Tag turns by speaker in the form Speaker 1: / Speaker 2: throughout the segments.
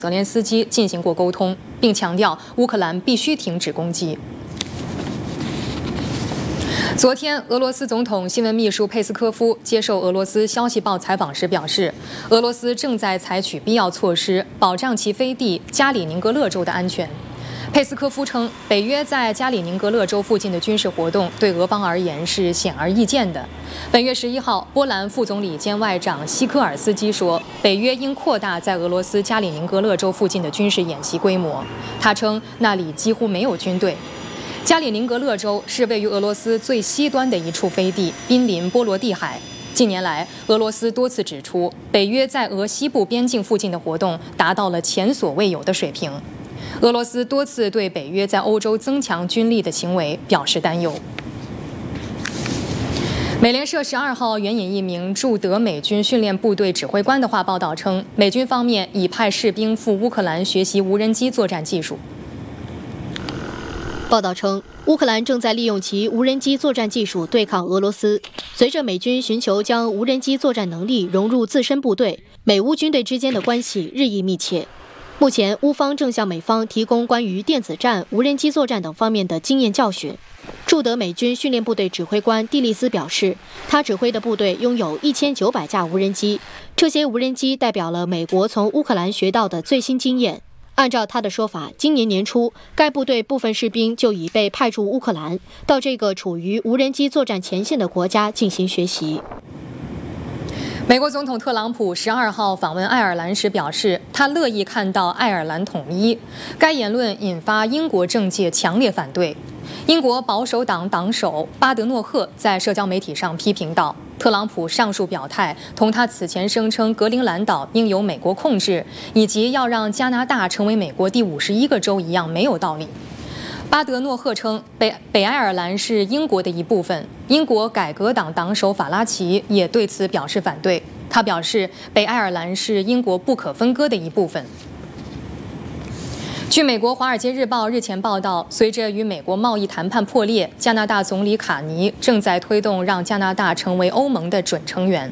Speaker 1: 泽连斯基进行过沟通，并强调乌克兰必须停止攻击。昨天，俄罗斯总统新闻秘书佩斯科夫接受俄罗斯消息报采访时表示，俄罗斯正在采取必要措施，保障其飞地加里宁格勒州的安全。佩斯科夫称，北约在加里宁格勒州附近的军事活动对俄方而言是显而易见的。本月11号，波兰副总理兼外长西科尔斯基说，北约应扩大在俄罗斯加里宁格勒州附近的军事演习规模。他称，那里几乎没有军队。加里宁格勒州是位于俄罗斯最西端的一处飞地，濒临波罗的海。近年来，俄罗斯多次指出，北约在俄西部边境附近的活动达到了前所未有的水平。俄罗斯多次对北约在欧洲增强军力的行为表示担忧。美联社12号援引一名驻德美军训练部队指挥官的话报道称，美军方面已派士兵赴乌克兰学习无人机作战技术。
Speaker 2: 报道称，乌克兰正在利用其无人机作战技术对抗俄罗斯。随着美军寻求将无人机作战能力融入自身部队，美乌军队之间的关系日益密切。目前，乌方正向美方提供关于电子战、无人机作战等方面的经验教训。驻德美军训练部队指挥官蒂利斯表示，他指挥的部队拥有1900架无人机，这些无人机代表了美国从乌克兰学到的最新经验。按照他的说法，今年年初，该部队部分士兵就已被派驻乌克兰，到这个处于无人机作战前线的国家进行学习。
Speaker 1: 美国总统特朗普12号访问爱尔兰时表示，他乐意看到爱尔兰统一。该言论引发英国政界强烈反对。英国保守党党首巴德诺赫在社交媒体上批评道，特朗普上述表态同他此前声称格陵兰岛应由美国控制，以及要让加拿大成为美国第51个州一样没有道理。巴德诺赫称，北爱尔兰是英国的一部分。英国改革党党首法拉奇也对此表示反对。他表示，北爱尔兰是英国不可分割的一部分。据美国《华尔街日报》日前报道，随着与美国贸易谈判破裂，加拿大总理卡尼正在推动让加拿大成为欧盟的准成员。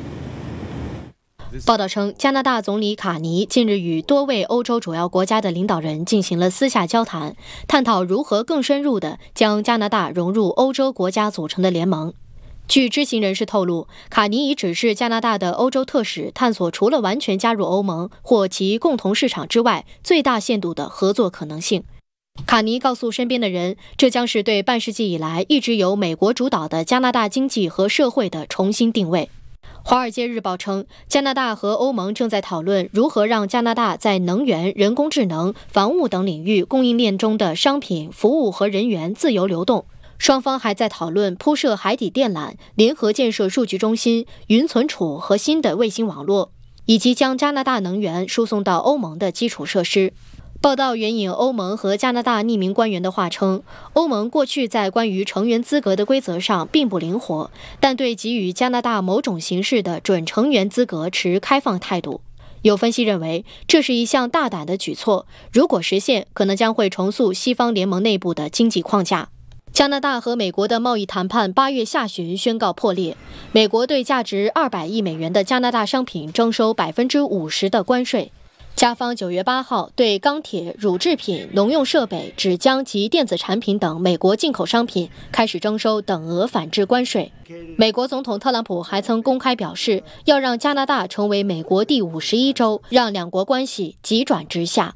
Speaker 2: 报道称，加拿大总理卡尼近日与多位欧洲主要国家的领导人进行了私下交谈，探讨如何更深入地将加拿大融入欧洲国家组成的联盟。据知情人士透露，卡尼已指示加拿大的欧洲特使探索除了完全加入欧盟或其共同市场之外最大限度的合作可能性。卡尼告诉身边的人，这将是对半世纪以来一直由美国主导的加拿大经济和社会的重新定位。《华尔街日报》称，加拿大和欧盟正在讨论如何让加拿大在能源、人工智能、防务等领域供应链中的商品、服务和人员自由流动。双方还在讨论铺设海底电缆、联合建设数据中心、云存储和新的卫星网络，以及将加拿大能源输送到欧盟的基础设施。报道援引欧盟和加拿大匿名官员的话称，欧盟过去在关于成员资格的规则上并不灵活，但对给予加拿大某种形式的准成员资格持开放态度。有分析认为，这是一项大胆的举措，如果实现，可能将会重塑西方联盟内部的经济框架。加拿大和美国的贸易谈判8月下旬宣告破裂，美国对价值200亿美元的加拿大商品征收50%的关税。加方9月8号对钢铁、乳制品、农用设备、纸浆及电子产品等美国进口商品开始征收等额反制关税。美国总统特朗普还曾公开表示，要让加拿大成为美国第51州，让两国关系急转直下。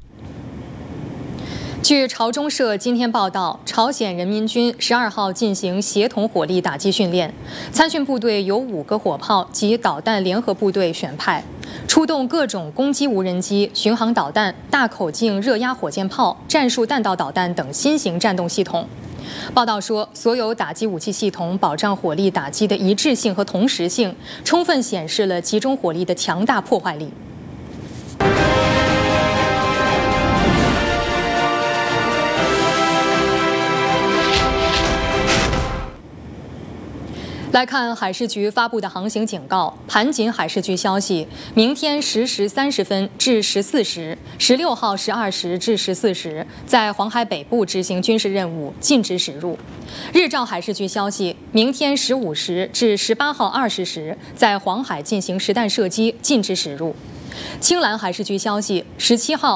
Speaker 1: 据朝中社今天报道，朝鲜人民军12号进行协同火力打击训练，参训部队由5个火炮及导弹联合部队选派，出动各种攻击无人机、巡航导弹、大口径热压火箭炮、战术弹道导弹等新型战斗系统。报道说，所有打击武器系统保障火力打击的一致性和同时性，充分显示了集中火力的强大破坏力。来看海事局发布的航行警告。盘锦海事局消息，明天10时30分至14时，16号12时至14时，在黄海北部执行军事任务，禁止驶入。日照海事局消息，明天15时至18号20时，在黄海进行实弹射击，禁止驶入。青蓝海事局消息，17号